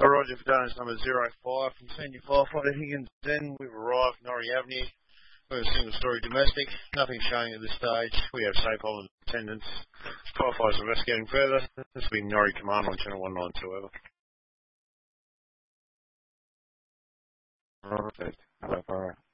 Roger for Donors number 05 from Senior Firefighter Higgins Zen. We've arrived Norrie Avenue. We're a single-story domestic. Nothing showing at this stage. We have safe hold attendance. Firefighters are investigating further. This will be Norrie Command on channel 192 over. Perfect. Hello,